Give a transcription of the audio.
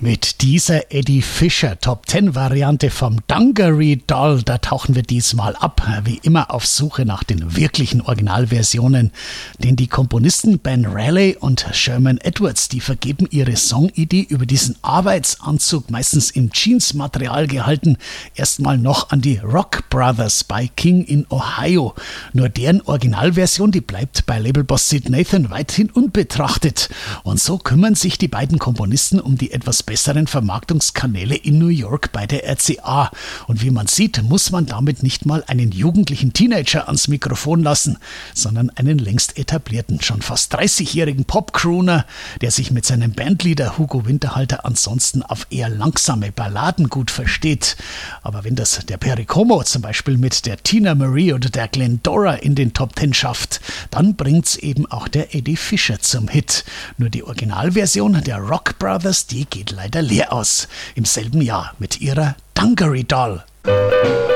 Mit dieser Eddie Fisher Top 10 Variante vom Dungaree Doll, da tauchen wir diesmal ab, wie immer auf Suche nach den wirklichen Originalversionen. Denn die Komponisten Ben Raleigh und Sherman Edwards, die vergeben ihre Songidee über diesen Arbeitsanzug, meistens im Jeans-Material gehalten, erstmal noch an die Rock Brothers bei King in Ohio. Nur deren Originalversion, die bleibt bei Labelboss Sid Nathan weithin unbetrachtet. Und so kümmern sich die beiden Komponisten um die etwas besseren Vermarktungskanäle in New York bei der RCA. Und wie man sieht, muss man damit nicht mal einen jugendlichen Teenager ans Mikrofon lassen, sondern einen längst etablierten, schon fast 30-jährigen Pop-Crooner, der sich mit seinem Bandleader Hugo Winterhalter ansonsten auf eher langsame Balladen gut versteht. Aber wenn das der Perry Como zum Beispiel mit der Tina Marie oder der Glendora in den Top 10 schafft, dann bringt's eben auch der Eddie Fisher zum Hit. Nur die Originalversion der Rock Brothers, die geht leider leer aus. Im selben Jahr mit ihrer Dungaree Doll.